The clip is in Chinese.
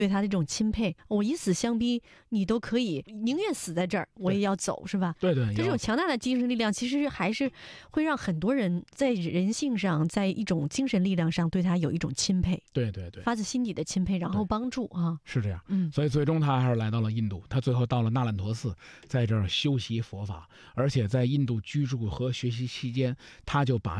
对他的这种钦佩，我以死相逼，你都可以宁愿死在这儿，我也要走，是吧？ 对对， 这种强大的精神力量，其实还是会让很多人在人性上，在一种精神力量上对他有一种钦佩。 对对对， 发自心底的钦佩，然后帮助啊。 是这样。所以最终他还是来到了印度，他最后到了那烂陀寺，在这儿修习佛法，而且在印度居住和学习期间，他就把